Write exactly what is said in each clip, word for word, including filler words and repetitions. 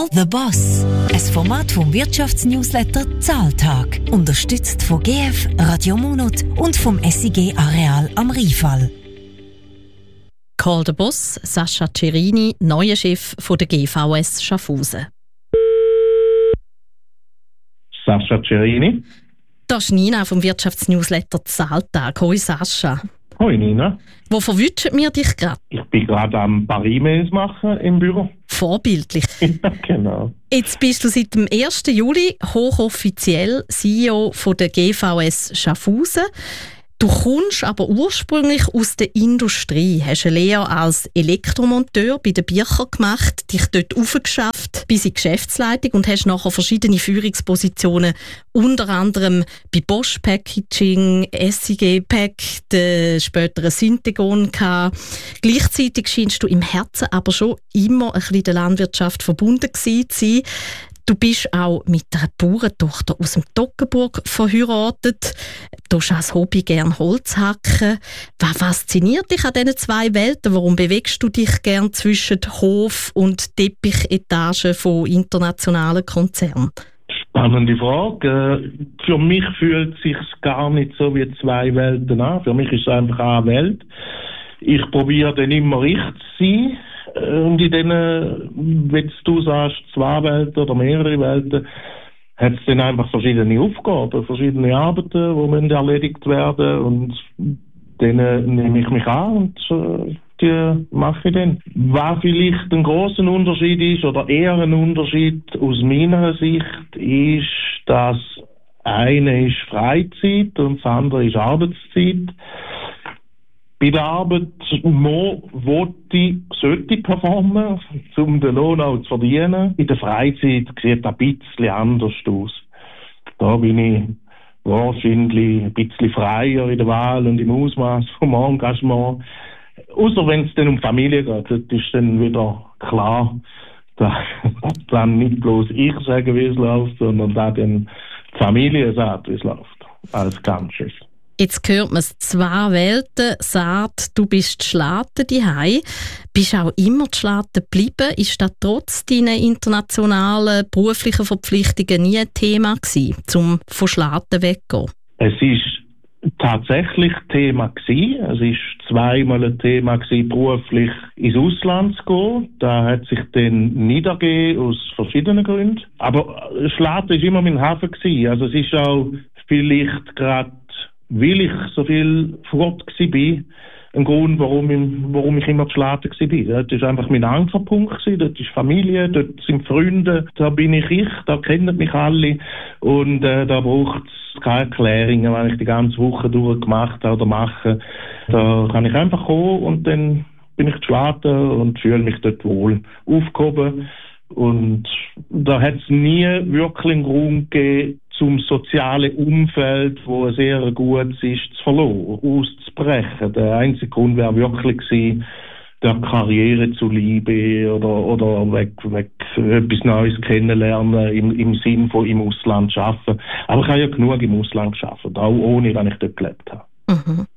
Call the Boss. Ein Format vom Wirtschaftsnewsletter Zahltag. Unterstützt von G F, Radio Monat und vom S I G Areal am Rheinfall. Call the Boss, Sascha Cerini, neuer Chef von der G V S Schaffhausen. Sascha Cerini. Das ist Nina vom Wirtschaftsnewsletter Zahltag. Hoi Sascha. Hoi Nina. Wo verwünschen wir dich gerade? Ich bin gerade am Paris-Mails machen im Büro. Vorbildlich. Ja, genau. Jetzt bist du seit dem ersten Juli hochoffiziell C E O von der G V S Schaffhausen. Du kommst aber ursprünglich aus der Industrie, hast eine Lehre als Elektromonteur bei der Bircher gemacht, dich dort aufgeschafft bis in die Geschäftsleitung und hast nachher verschiedene Führungspositionen, unter anderem bei Bosch Packaging, S I G Pack, der späteren Syntegon gehabt. Gleichzeitig scheinst du im Herzen aber schon immer ein bisschen der Landwirtschaft verbunden gewesen zu sein. Du bist auch mit einer Bauerntochter aus dem Toggenburg verheiratet. Du hast als Hobby gern Holz hacken. Was fasziniert dich an diesen zwei Welten? Warum bewegst du dich gern zwischen Hof- und Teppichetagen von internationalen Konzernen? Spannende Frage. Für mich fühlt es sich gar nicht so wie zwei Welten an. Für mich ist es einfach eine Welt. Ich probiere dann immer richtig zu sein. Und in denen, wenn du sagst, zwei Welten oder mehrere Welten, hat es dann einfach verschiedene Aufgaben, verschiedene Arbeiten, die müssen erledigt werden und denen nehme ich mich an und äh, die mache ich dann. Was vielleicht ein grosser Unterschied ist oder eher ein Unterschied aus meiner Sicht ist, dass eine ist Freizeit und das andere ist Arbeitszeit. Bei der Arbeit wollte ich, sollte ich performen, um den Lohn auch zu verdienen. In der Freizeit sieht es ein bisschen anders aus. Da bin ich wahrscheinlich ein bisschen freier in der Wahl und im Ausmaß vom Engagement. Außer wenn es dann um Familie geht, das ist dann wieder klar, dass dann nicht bloß ich sage, wie es läuft, sondern dass dann die Familie sagt, wie es läuft, als Ganzes. Jetzt hört man es, zwei Welten, sagt, du bist Schlaten daheim. Bist auch immer Schlaten geblieben? Ist das trotz deiner internationalen beruflichen Verpflichtungen nie ein Thema gewesen, um von Schlaten wegzugehen? Es ist tatsächlich Thema gewesen. Es ist zweimal ein Thema gewesen, beruflich ins Ausland zu gehen. Da hat sich dann niedergegeben aus verschiedenen Gründen. Aber Schlaten ist immer mein Hafen gewesen. Also es ist auch vielleicht gerade, weil ich so viel fort war, ein Grund, warum ich, warum ich immer zu Schlaten war. Das war einfach mein Ankerpunkt. Dort ist Familie, dort sind Freunde, da bin ich ich, da kennen mich alle. Und äh, da braucht es keine Erklärungen, wenn ich die ganze Woche durchgemacht habe oder mache. Da kann ich einfach kommen und dann bin ich zu Schlaten und fühle mich dort wohl aufgehoben. Und da hat es nie wirklich einen Grund gegeben, zum sozialen Umfeld, wo sehr gut ist, zu verloren, auszubrechen. Der einzige Grund wäre wirklich gewesen, der Karriere zuliebe oder, oder weg, weg etwas Neues kennenlernen im, im Sinn von im Ausland arbeiten. Aber ich habe ja genug im Ausland gearbeitet, auch ohne, dass ich dort gelebt habe. Mhm.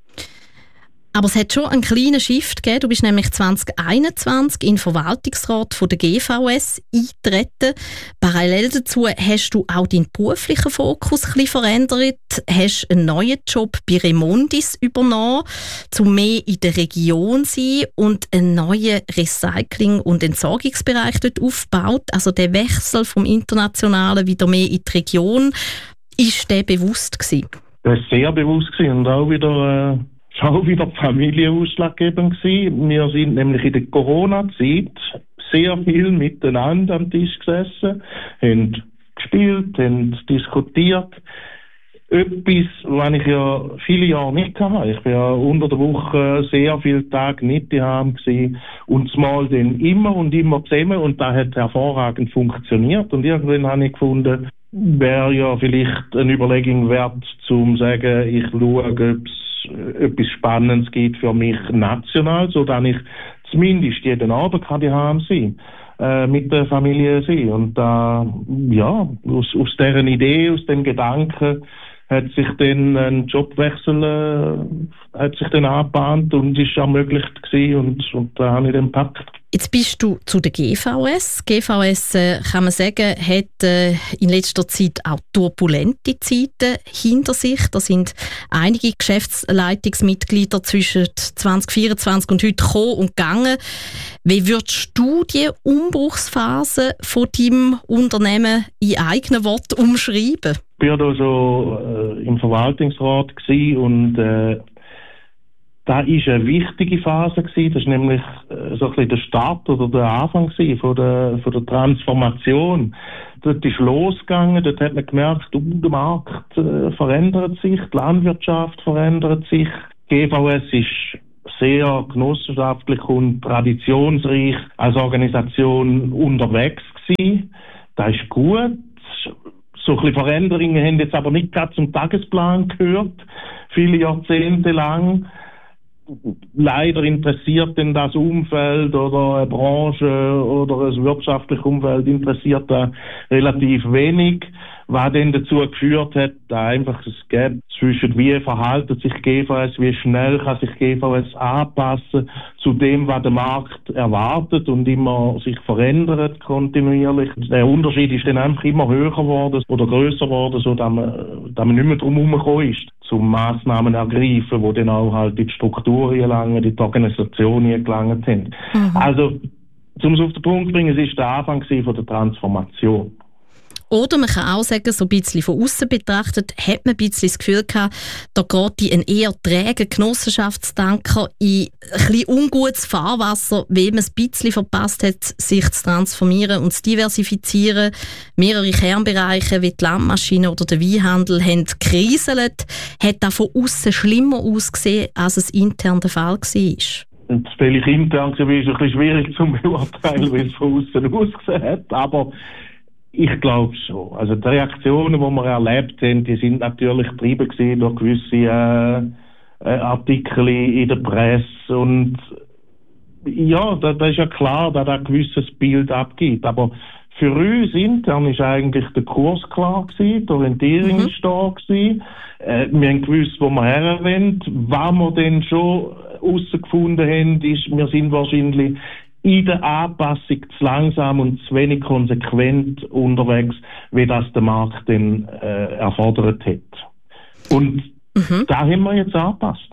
Aber es hat schon einen kleinen Shift gegeben. Du bist nämlich zwanzig einundzwanzig in den Verwaltungsrat von der G V S eingetreten. Parallel dazu hast du auch deinen beruflichen Fokus ein bisschen verändert, hast einen neuen Job bei Remondis übernommen, um mehr in der Region zu sein und einen neuen Recycling- und Entsorgungsbereich dort aufgebaut. Also der Wechsel vom Internationalen wieder mehr in die Region. Ist der bewusst gewesen? Das war sehr bewusst gewesen und auch wieder... Äh Es war auch wieder die Familie ausschlaggebend gewesen. Wir sind nämlich in der Corona-Zeit sehr viel miteinander am Tisch gesessen, haben gespielt, haben diskutiert. Etwas, was ich ja viele Jahre nicht hatte. Ich war ja unter der Woche sehr viele Tage nicht daheim gewesen und zumal dann immer und immer zusammen und das hat hervorragend funktioniert. Und irgendwann habe ich gefunden, wäre ja vielleicht eine Überlegung wert, zum sagen, ich schaue, ob es etwas Spannendes gibt für mich national, so dass ich zumindest jeden Abend kann daheim sein, äh, mit der Familie sein. Und da, äh, ja, aus, aus deren Idee, aus dem Gedanken hat sich dann ein Jobwechsel äh, hat sich dann angebahnt und ist ermöglicht gewesen und, und da habe ich den Pakt Jetzt bist du zu der G V S. G V S, äh, kann man sagen, hat äh, in letzter Zeit auch turbulente Zeiten hinter sich. Da sind einige Geschäftsleitungsmitglieder zwischen zwanzig vierundzwanzig und heute gekommen und gegangen. Wie würdest du die Umbruchsphase von deinem Unternehmen in eigenen Worten umschreiben? Ich war da schon äh, im Verwaltungsrat gewesen und äh, das war eine wichtige Phase gewesen. Das war nämlich äh, so ein bisschen der Start oder der Anfang gewesen von der, von der Transformation. Dort ist losgegangen, dort hat man gemerkt, uh, der Markt äh, verändert sich, die Landwirtschaft verändert sich. G V S ist sehr genossenschaftlich und traditionsreich als Organisation unterwegs gewesen. Das ist gut. So ein bisschen Veränderungen haben jetzt aber nicht gerade zum Tagesplan gehört, viele Jahrzehnte lang. Leider interessiert denn das Umfeld oder eine Branche oder ein wirtschaftliches Umfeld interessiert da relativ wenig, was dann dazu geführt hat, da einfach es gibt zwischen wie verhaltet sich G V S, wie schnell kann sich G V S anpassen zu dem, was der Markt erwartet und immer sich verändert kontinuierlich. Der Unterschied ist dann einfach immer höher geworden oder grösser geworden, so dass man, dass man nicht mehr drum herumgekommen ist, zum Massnahmen ergreifen, die dann auch halt in die Strukturen gelangen, in die Organisationen gelangt haben. Mhm. Also, um es auf den Punkt zu bringen, es war der Anfang von der Transformation. Oder man kann auch sagen, so ein bisschen von außen betrachtet, hat man ein bisschen das Gefühl gehabt, da geht ein eher träger Genossenschaftstanker in ein bisschen ungutes Fahrwasser, weil man es ein bisschen verpasst hat, sich zu transformieren und zu diversifizieren. Mehrere Kernbereiche wie die Landmaschine oder der Weinhandel haben gekriselt. Hat das von außen schlimmer ausgesehen, als es intern der Fall war? Das vielleicht intern war es ein bisschen schwierig zu beurteilen, wie es von außen ausgesehen hat, aber ich glaube schon. Also die Reaktionen, die wir erlebt haben, die sind natürlich getrieben gewesen durch gewisse äh, äh, Artikel in der Presse und ja, da, da ist ja klar, dass da ein gewisses Bild abgibt. Aber für uns intern ist eigentlich der Kurs klar gewesen, die Orientierung mhm. ist da gewesen. Äh, wir haben gewusst, wo wir herwollen. Was wir dann schon herausgefunden haben, ist, wir sind wahrscheinlich in der Anpassung zu langsam und zu wenig konsequent unterwegs, wie das der Markt dann äh, erfordert hat. Und mhm. da haben wir jetzt angepasst.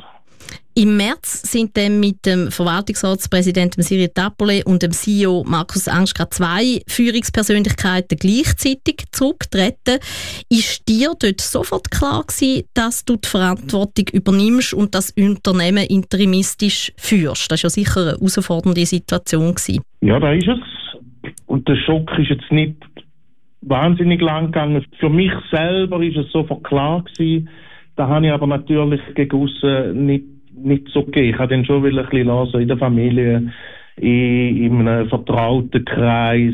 Im März sind dann mit dem Verwaltungsratspräsidenten Cyril Tapole und dem C E O Markus Angstgrad zwei Führungspersönlichkeiten gleichzeitig zurückgetreten. Ist dir dort sofort klar gewesen, dass du die Verantwortung übernimmst und das Unternehmen interimistisch führst? Das war ja sicher eine herausfordernde Situation gewesen. Ja, da ist es. Und der Schock ist jetzt nicht wahnsinnig lang gegangen. Für mich selber ist es sofort klar gewesen. Da habe ich aber natürlich gegen aussen nicht nicht so gegeben. Ich habe dann schon ein bisschen lassen in der Familie, in, in einem vertrauten Kreis,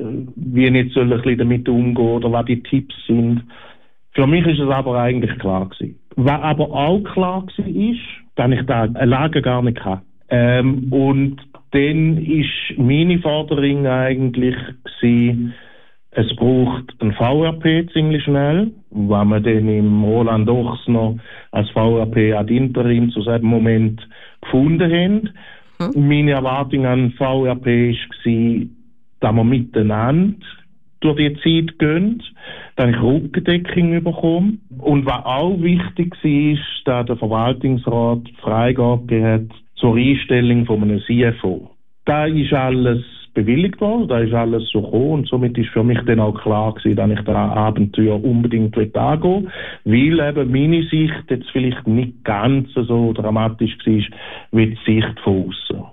wie ich jetzt soll ein bisschen damit umgehen oder was die Tipps sind. Für mich ist es aber eigentlich klar gewesen. Was aber auch klar war, ist, dass ich da eine Lage gar nicht hatte. Ähm, und dann ist meine Forderung eigentlich gewesen, es braucht ein V R P ziemlich schnell, weil wir dann im Roland Ochsner als V R P ad interim zu diesem Moment gefunden haben. Hm. Meine Erwartung an V R P war, dass wir miteinander durch die Zeit gehen, dass ich Rückendeckung bekomme. Und was auch wichtig war, ist, dass der Verwaltungsrat Freigabe hat zur Einstellung von einem C F O. Da ist alles bewilligt worden, da ist alles so gekommen und somit ist für mich dann auch klar gewesen, dass ich das Abenteuer unbedingt angehen will, weil eben meine Sicht jetzt vielleicht nicht ganz so dramatisch war, wie die Sicht von außen.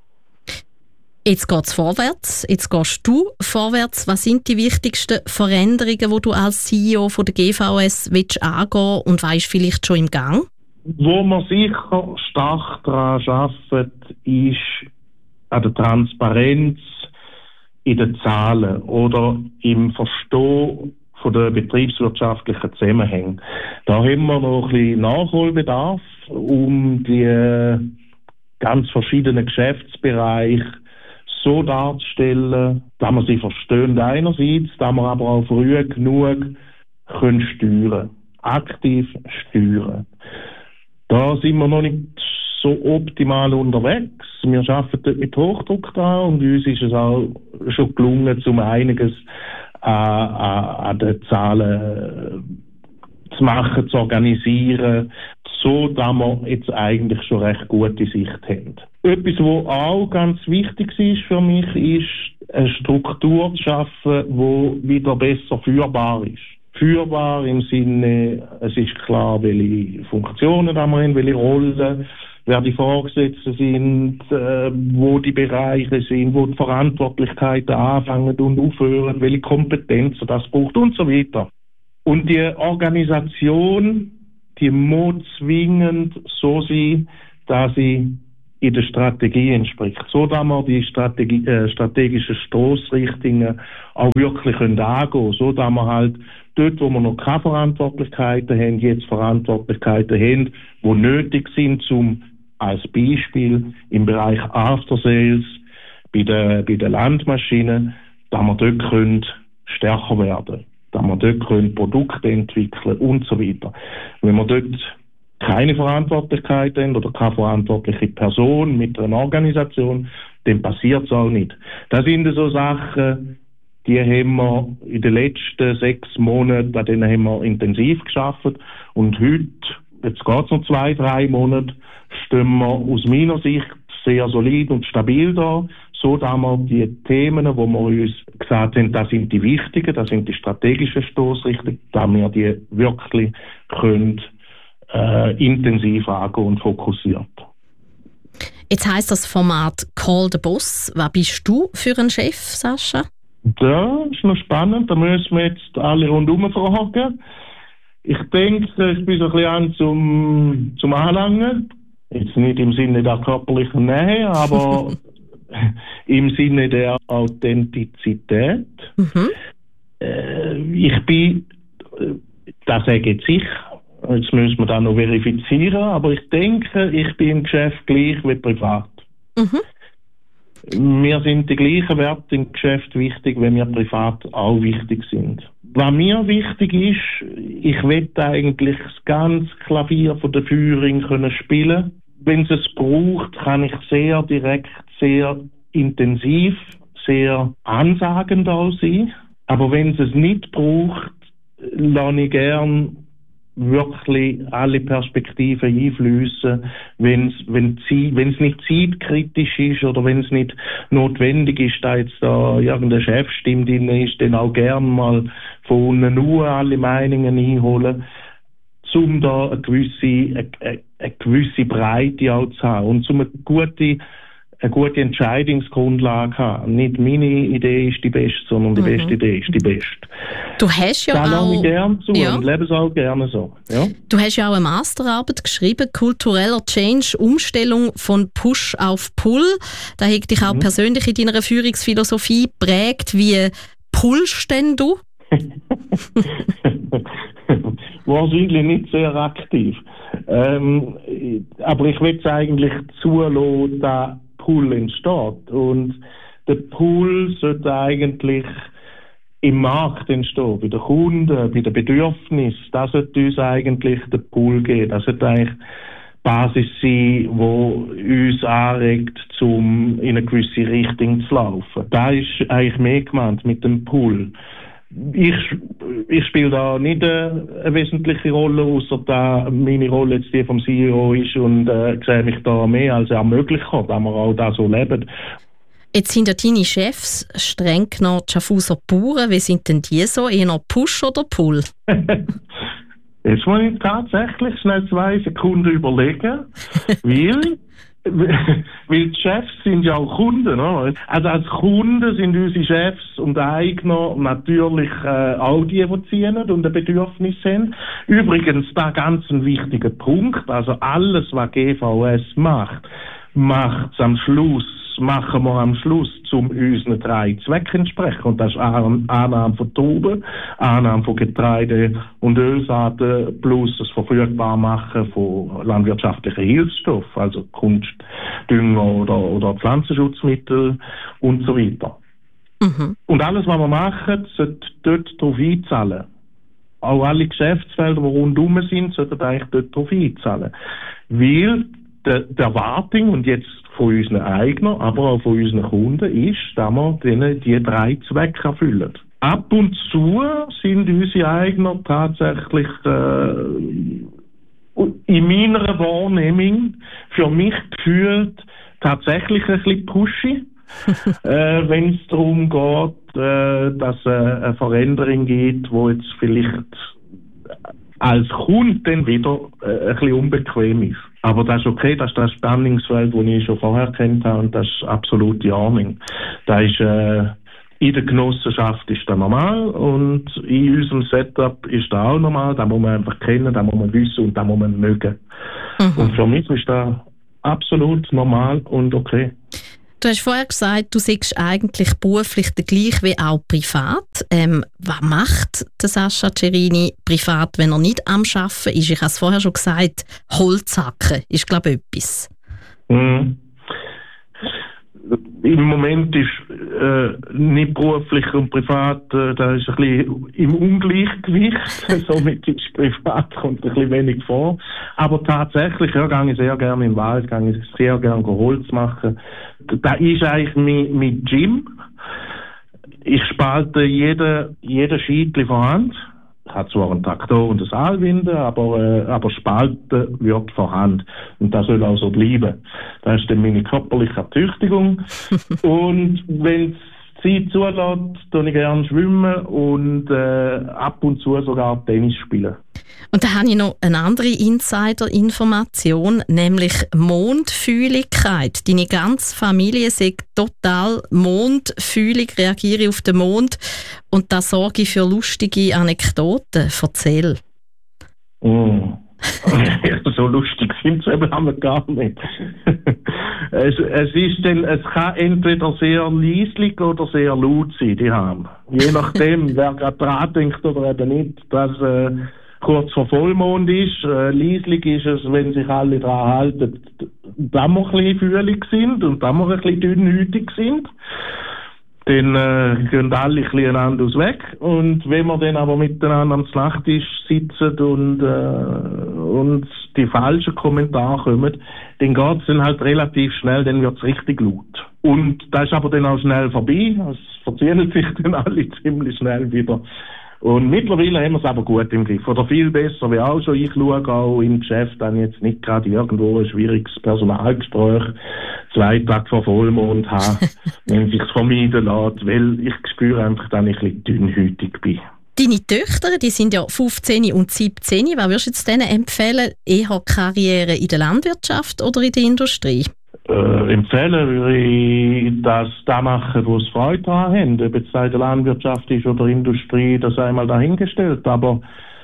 Jetzt geht es vorwärts, jetzt gehst du vorwärts. Was sind die wichtigsten Veränderungen, die du als C E O von der G V S willst angehen und was ist vielleicht schon im Gang? Wo man sicher stark daran arbeitet, ist an der Transparenz in den Zahlen oder im Verstehen von der betriebswirtschaftlichen Zusammenhänge. Da haben wir noch ein bisschen Nachholbedarf, um die ganz verschiedenen Geschäftsbereiche so darzustellen, dass wir sie verstehen einerseits, dass wir aber auch früh genug können steuern, aktiv steuern. Da sind wir noch nicht so optimal unterwegs. Wir arbeiten dort mit Hochdruck dran und uns ist es auch schon gelungen, um einiges an, an, an den Zahlen zu machen, zu organisieren, so dass wir jetzt eigentlich schon recht gute Sicht haben. Etwas, was auch ganz wichtig ist für mich, ist eine Struktur zu schaffen, die wieder besser führbar ist. Führbar im Sinne, es ist klar, welche Funktionen wir haben, welche Rollen, wer die Vorgesetzten sind, äh, wo die Bereiche sind, wo die Verantwortlichkeiten anfangen und aufhören, welche Kompetenzen das braucht und so weiter. Und die Organisation, die muss zwingend so sein, dass sie in der Strategie entspricht. So, dass wir die Strategie, äh, strategischen Stossrichtungen auch wirklich können angehen können. So, dass wir halt dort, wo wir noch keine Verantwortlichkeiten haben, jetzt Verantwortlichkeiten haben, die nötig sind, zum als Beispiel im Bereich After Sales, bei den, bei den Landmaschinen, dass wir dort können stärker werden, dass wir dort können Produkte entwickeln und so weiter. Wenn wir dort keine Verantwortlichkeit haben oder keine verantwortliche Person mit einer Organisation, dann passiert es auch nicht. Das sind so Sachen, die haben wir in den letzten sechs Monaten, an denen haben wir intensiv gearbeitet. Und heute, jetzt geht es noch zwei, drei Monate, stehen wir aus meiner Sicht sehr solid und stabil da, so dass wir die Themen, wo wir uns gesagt haben, das sind die wichtigen, das sind die strategischen Stossrichtungen, dass wir die wirklich können, äh, intensiv angehen und fokussiert. Jetzt heisst das Format Call the Boss. Was bist du für ein Chef, Sascha? Das ist noch spannend, da müssen wir jetzt alle rundherum fragen. Ich denke, ich bin so ein bisschen an zum, zum Anlangen. Jetzt nicht im Sinne der körperlichen Nähe, aber im Sinne der Authentizität. Mhm. Äh, ich bin, das sage ich sicher, jetzt müssen wir das noch verifizieren, aber ich denke, ich bin im Geschäft gleich wie privat. Mhm. Mir sind die gleichen Werte im Geschäft wichtig, wenn wir privat auch wichtig sind. Was mir wichtig ist, ich will eigentlich das ganze Klavier von der Führung können spielen. Wenn es es braucht, kann ich sehr direkt, sehr intensiv, sehr ansagend auch sein. Aber wenn es es nicht braucht, lasse ich gern wirklich alle Perspektiven einfließen, wenn's, wenn es nicht zeitkritisch ist oder wenn es nicht notwendig ist, da jetzt da irgendeine Chefstimme drin ist, dann auch gern mal von unten nur alle Meinungen einholen, um da eine gewisse, eine, eine gewisse Breite auch zu haben und um eine gute, eine gute Entscheidungsgrundlage zu haben. Nicht meine Idee ist die beste, sondern die mhm. beste Idee ist die beste. Du hast ja da auch... lasse ich gerne zu ja. und lebe es auch gerne so. Ja? Du hast ja auch eine Masterarbeit geschrieben, kultureller Change, Umstellung von Push auf Pull. Da hat dich auch mhm. persönlich in deiner Führungsphilosophie geprägt. Wie pullst denn du? Wahrscheinlich nicht sehr aktiv. Ähm, aber ich will es eigentlich zulassen, dass Pull entsteht. Und der Pull sollte eigentlich im Markt entstehen, bei den Kunden, bei den Bedürfnissen. Das sollte uns eigentlich der Pull geben. Das sollte eigentlich die Basis sein, die uns anregt, um in eine gewisse Richtung zu laufen. Da ist eigentlich mehr gemeint mit dem Pull. Ich, ich spiele da nicht eine, eine wesentliche Rolle, außer da meine Rolle jetzt die vom C E O ist und äh, sehe mich da mehr als Ermöglicher, dass wir auch da so leben. Jetzt sind ja deine Chefs streng genommen die Schaffhauser Bauern. Wie sind denn die so? Eher Push oder Pull? Jetzt muss ich tatsächlich schnell zwei Sekunden überlegen, weil... Weil die Chefs sind ja auch Kunden, oder? Also als Kunden sind unsere Chefs und Eigner natürlich äh, auch die, die ziehen und ein Bedürfnis haben. Übrigens, da ganz ein wichtiger Punkt, also alles, was G V S macht, macht es am Schluss, machen wir am Schluss zum unseren drei Zwecken entsprechen. Und das ist Annahme von Trauben, Annahme von Getreide und Ölsaaten plus das Verfügbarmachen von landwirtschaftlichen Hilfsstoffen, also Kunstdünger oder, oder Pflanzenschutzmittel und so weiter. Mhm. Und alles, was wir machen, sollte dort darauf einzahlen. Auch alle Geschäftsfelder, die rundherum sind, sollten eigentlich dort darauf einzahlen. Weil die, die Erwartung, und jetzt von unseren Eigner, aber auch von unseren Kunden, ist, dass wir denen die drei Zwecke erfüllen. Ab und zu sind unsere Eigner tatsächlich äh, in meiner Wahrnehmung für mich gefühlt tatsächlich ein bisschen pushy, äh, wenn es darum geht, äh, dass äh, eine Veränderung geht, wo jetzt vielleicht als Kunde dann wieder äh, ein bisschen unbequem ist. Aber das ist okay, das ist das Spannungsfeld, das ich schon vorher kennt habe, und das ist absolut in Ordnung. Das ist, äh, in der Genossenschaft ist das normal, und in unserem Setup ist das auch normal. Das muss man einfach kennen, das muss man wissen und das muss man mögen. Mhm. Und für mich ist das absolut normal und okay. Du hast vorher gesagt, du siehst eigentlich beruflich der gleich wie auch privat. Ähm, was macht der Sascha Cerini privat, wenn er nicht am Arbeiten ist? Ich habe es vorher schon gesagt, Holzhacken ist, glaube ich, etwas. Mm. Im Moment ist äh, nicht beruflich und privat, äh, da ist ein bisschen im Ungleichgewicht. Somit ist privat kommt ein bisschen wenig vor. Aber tatsächlich, ja, gehe ich sehr gerne in den Wald, gehe ich sehr gerne Holz machen. Da ist eigentlich mein, mein Gym. Ich spalte jeden, jeden Scheitchen von Hand. Ich habe zwar einen Traktor und ein Aalwinde, aber, äh, aber Spalten wird von Hand. Und das soll auch so bleiben. Das ist dann meine körperliche Ertüchtigung. Und wenn die Zeit zulässt, tue ich gerne schwimmen und äh, ab und zu sogar Tennis spielen. Und da habe ich noch eine andere Insider-Information, nämlich Mondfühligkeit. Deine ganze Familie sagt total mondfühlig, reagiere auf den Mond, und da sorge ich für lustige Anekdoten. Erzähl. Mm. So lustig sind sie eben aber gar nicht. es, es, ist dann, es kann entweder sehr leislich oder sehr laut sein, die haben. Je nachdem, wer gerade dran denkt oder eben nicht, dass äh, kurz vor Vollmond ist. Äh, leislich ist es, wenn sich alle daran halten, dass wir ein bisschen fühlig sind und dass wir ein bisschen dünnhütig sind. Dann äh, gehen alle ein bisschen einander aus weg. Und wenn wir dann aber miteinander am Nachttisch sitzen und, äh, und die falschen Kommentare kommen, dann geht es dann halt relativ schnell, dann wird es richtig laut. Und das ist aber dann auch schnell vorbei. Es verzählen sich dann alle ziemlich schnell wieder. Und mittlerweile haben wir es aber gut im Griff. Oder viel besser wie auch schon. Ich schaue auch im Geschäft dann jetzt nicht gerade irgendwo ein schwieriges Personalgespräch zwei Tage vor Vollmond haben, wenn es sich vermeiden lässt, weil ich spüre einfach, dass ich ein bisschen dünnhütig bin. Deine Töchter, die sind ja fünfzehn und siebzehn. Was würdest du jetzt denen empfehlen? Eher Karriere in der Landwirtschaft oder in der Industrie? Äh, empfehlen würde ich, dass da machen, wo es Freude daran haben. Ob es in der Landwirtschaft ist oder Industrie, das einmal dahingestellt. Aber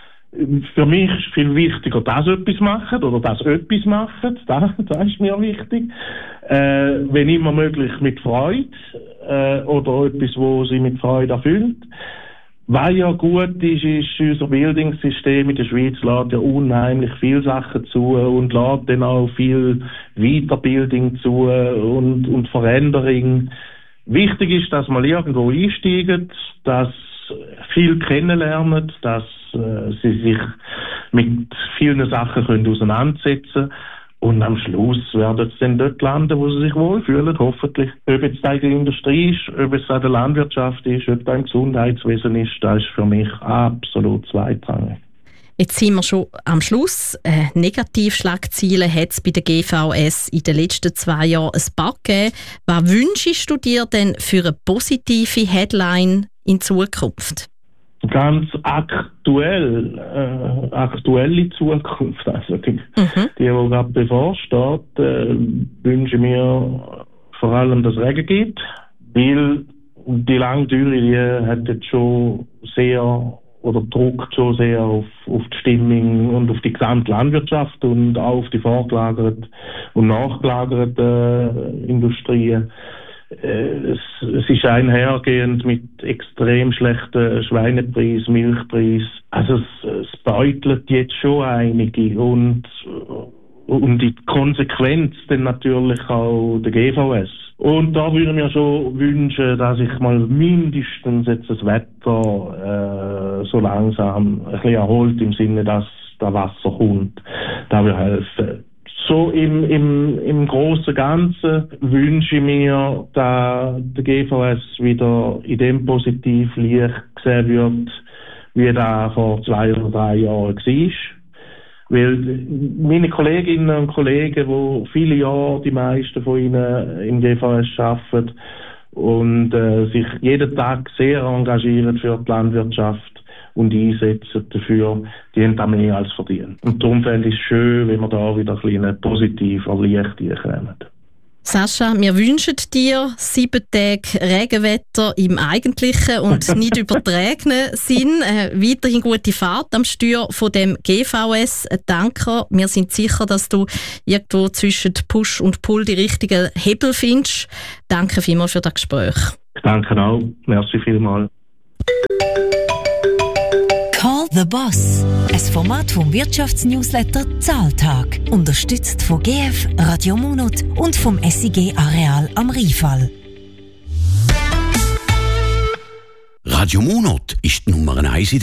für mich ist viel wichtiger, dass etwas machen oder dass etwas machen. Das, das ist mir wichtig. Äh, wenn immer möglich mit Freude äh, oder etwas, wo sie mit Freude erfüllt. Was ja gut ist, ist, unser Bildungssystem in der Schweiz lässt ja unheimlich viele Sachen zu und lässt dann auch viel Weiterbildung zu und, und Veränderung. Wichtig ist, dass man irgendwo einsteigt, dass viel kennenlernen, dass äh, sie sich mit vielen Sachen können auseinandersetzen können. Und am Schluss werden sie dann dort landen, wo sie sich wohlfühlen, hoffentlich. Ob es in der Industrie ist, ob es in der Landwirtschaft ist, ob es im Gesundheitswesen ist, das ist für mich absolut zweitrangig. Jetzt sind wir schon am Schluss. Äh, Negativschlagziele hat es bei der G V S in den letzten zwei Jahren ein paar gegeben. Was wünschst du dir denn für eine positive Headline in Zukunft? Ganz aktuell, äh, aktuelle Zukunft, also die, mhm. die, die gerade bevorsteht, äh, wünsche mir vor allem, dass es Regen gibt, weil die Langdauer, die hat jetzt schon sehr, oder druckt schon sehr auf, auf die Stimmung und auf die gesamte Landwirtschaft und auch auf die vorgelagerten und nachgelagerten äh, Industrien. Es, es ist einhergehend mit extrem schlechten Schweinepreis, Milchpreis. Also es, es beutelt jetzt schon einige und, und die Konsequenz dann natürlich auch der G V S. Und da würde ich mir schon wünschen, dass ich mal mindestens jetzt das Wetter äh, so langsam ein bisschen erholt, im Sinne, dass das Wasser kommt. Da würde helfen. So im, im, im Großen und Ganzen wünsche ich mir, dass der G V S wieder in dem positiv Licht gesehen wird, wie das vor zwei oder drei Jahren war. Weil meine Kolleginnen und Kollegen, die viele Jahre, die meisten von ihnen im G V S arbeiten und äh, sich jeden Tag sehr engagieren für die Landwirtschaft und einsetzen dafür, die haben das mehr als verdient. Und darum fände ich es schön, wenn wir da wieder ein bisschen positiver Licht reinkommen. Sascha, wir wünschen dir sieben Tage Regenwetter im eigentlichen und nicht übertragenen Sinn. Äh, weiterhin gute Fahrt am Steuer von dem G V S. Danke. Wir sind sicher, dass du irgendwo zwischen Push und Pull die richtigen Hebel findest. Danke vielmals für das Gespräch. Danke auch. Merci vielmals. Call the Boss. Ein Format vom Wirtschaftsnewsletter Zahltag. Unterstützt von G F, Radio Monat und vom S I G Areal am Rheinfall. Radio Monat ist die Nummer